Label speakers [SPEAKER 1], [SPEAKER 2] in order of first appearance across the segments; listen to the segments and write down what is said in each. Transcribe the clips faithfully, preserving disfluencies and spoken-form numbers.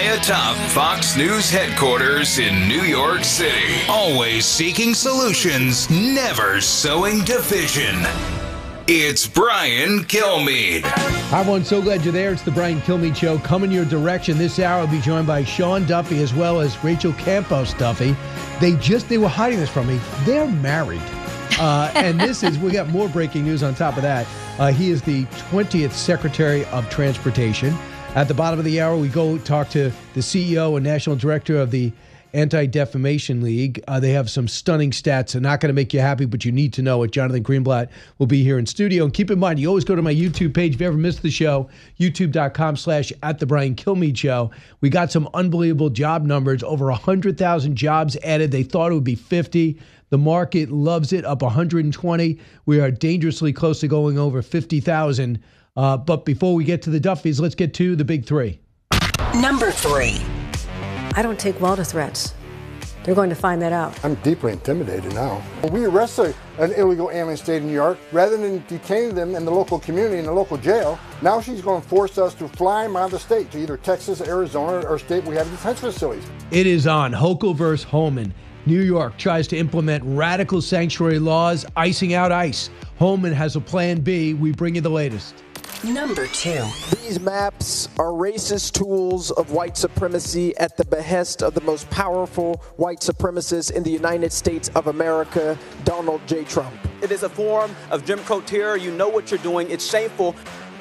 [SPEAKER 1] atop Fox News headquarters in New York City. Always seeking solutions, never sowing division. It's Brian Kilmeade.
[SPEAKER 2] Hi, everyone. So glad you're there. It's the Brian Kilmeade Show. Coming your direction this hour. I'll be joined by Sean Duffy as well as Rachel Campos Duffy. They just, they were hiding this from me. They're married. Uh, and this is, we got more breaking news on top of that. Uh, he is the twentieth Secretary of Transportation. At the bottom of the hour, we go talk to the C E O and National Director of the Anti-Defamation League. Uh, they have some stunning stats. They're not going to make you happy, but you need to know it. Jonathan Greenblatt will be here in studio. And keep in mind, you always go to my YouTube page if you ever missed the show, youtube.com slash at the Brian Kilmeade Show. We got some unbelievable job numbers, over one hundred thousand jobs added. They thought it would be fifty. The market loves it, up one hundred twenty. We are dangerously close to going over fifty thousand. Uh, but before we get to the Duffys, let's get to the big three.
[SPEAKER 3] Number three.
[SPEAKER 4] I don't take well to threats. They're going to find that out.
[SPEAKER 5] I'm deeply intimidated now. We arrest a, an illegal alien state in New York. Rather than detaining them in the local community, in the local jail, now she's going to force us to fly them out of the state to either Texas, Arizona, or state we have detention facilities.
[SPEAKER 2] It is on. Hochul versus Holman. New York tries to implement radical sanctuary laws, icing out ICE. Holman has a plan B. We bring you the latest.
[SPEAKER 3] Number two.
[SPEAKER 6] These maps are racist tools of white supremacy at the behest of the most powerful white supremacist in the United States of America, Donald J. Trump.
[SPEAKER 7] It is a form of Jim Crow terror. You know what you're doing. It's shameful.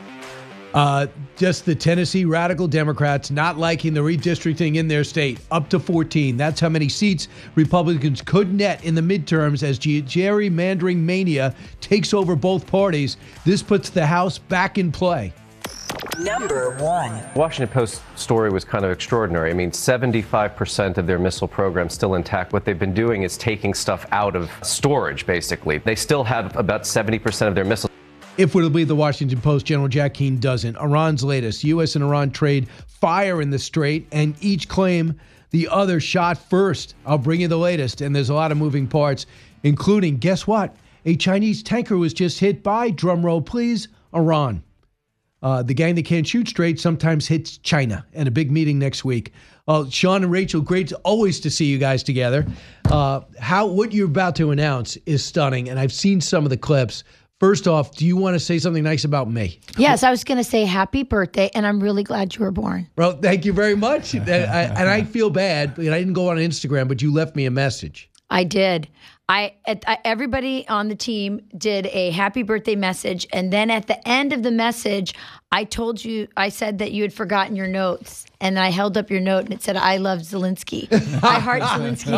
[SPEAKER 2] Uh, just the Tennessee radical Democrats not liking the redistricting in their state, up to fourteen. That's how many seats Republicans could net in the midterms as G- gerrymandering mania takes over both parties. This puts the House back in play.
[SPEAKER 3] Number one.
[SPEAKER 8] Washington Post story was kind of extraordinary. I mean, seventy-five percent of their missile program still intact. What they've been doing is taking stuff out of storage, basically. They still have about seventy percent of their missiles.
[SPEAKER 2] If it'll be the Washington Post, General Jack Keane doesn't. Iran's latest. U S and Iran trade fire in the Strait, and each claim the other shot first. I'll bring you the latest, and there's a lot of moving parts, including, guess what? A Chinese tanker was just hit by, drumroll please, Iran. Uh, the gang that can't shoot straight sometimes hits China, and a big meeting next week. Uh, Sean and Rachel, great always to see you guys together. Uh, how what you're about to announce is stunning, and I've seen some of the clips. First off, do you want to say something nice about me?
[SPEAKER 9] Yes, I was going to say happy birthday, and I'm really glad you were born.
[SPEAKER 2] Well, thank you very much. and, I, and I feel bad, but I didn't go on Instagram, but you left me a message.
[SPEAKER 9] I did. I, I everybody on the team did a happy birthday message, and then at the end of the message, I told you, I said that you had forgotten your notes, and I held up your note, and it said, "I love Zelensky. I heart Zelensky."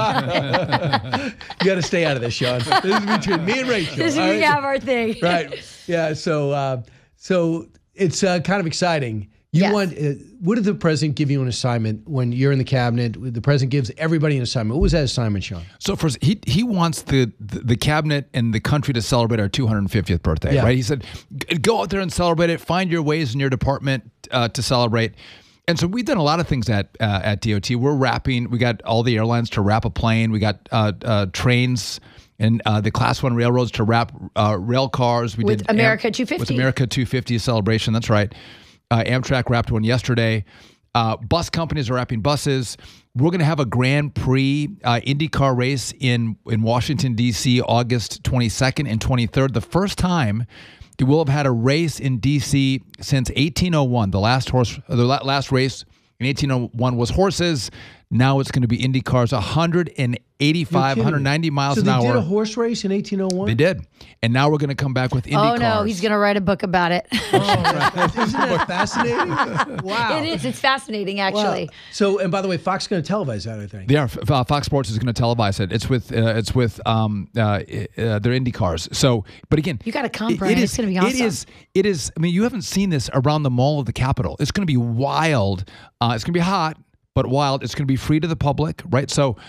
[SPEAKER 2] You got to stay out of this, Sean. This is between me and Rachel.
[SPEAKER 9] This is we
[SPEAKER 2] right?
[SPEAKER 9] have our thing.
[SPEAKER 2] Right. Yeah. So, uh, so it's uh, kind of exciting. You
[SPEAKER 9] Yes.
[SPEAKER 2] want? Uh, what did the president give you an assignment when you're in the cabinet? The president gives everybody an assignment. What was that assignment, Sean?
[SPEAKER 10] So first, he he wants the, the the cabinet and the country to celebrate our two hundred fiftieth birthday,
[SPEAKER 2] Yeah.
[SPEAKER 10] right? He said, go out there and celebrate it. Find your ways in your department uh, to celebrate. And so we've done a lot of things at uh, at D O T. We're wrapping. We got all the airlines to wrap a plane. We got uh, uh, trains and uh, the Class One railroads to wrap uh, rail cars. We
[SPEAKER 9] With
[SPEAKER 10] did
[SPEAKER 9] America
[SPEAKER 10] Am-
[SPEAKER 9] two fifty.
[SPEAKER 10] With America two fifty celebration. That's right. Uh, Amtrak wrapped one yesterday. Uh, bus companies are wrapping buses. We're going to have a Grand Prix uh, IndyCar race in, in Washington, D C, August twenty-second and twenty-third. The first time that we'll have had a race in D C since eighteen oh one. The last horse, the la- last race in eighteen oh one was horses. Now it's going to be IndyCars, one eighty-five, one ninety miles
[SPEAKER 2] so
[SPEAKER 10] an hour.
[SPEAKER 2] So they did a horse race in eighteen oh one?
[SPEAKER 10] They did. And now we're going to come back with IndyCars.
[SPEAKER 9] Oh, no, he's going to write a book about it.
[SPEAKER 2] Oh, right. Isn't that fascinating? Wow.
[SPEAKER 9] It is. It's fascinating, actually.
[SPEAKER 2] Wow. So, and by the way, Fox is going to televise that, I think.
[SPEAKER 10] They are. Uh, Fox Sports is going to televise it. It's with uh, it's with um, uh, uh, their IndyCars. So, but again,
[SPEAKER 9] You got to come,
[SPEAKER 10] it-
[SPEAKER 9] Brian.
[SPEAKER 10] it
[SPEAKER 9] It's
[SPEAKER 10] is-
[SPEAKER 9] going to be awesome.
[SPEAKER 10] It is. It is. I mean, you haven't seen this around the Mall of the Capitol. It's going to be wild. Uh, it's going to be hot, but wild. It's going to be free to the public, right? So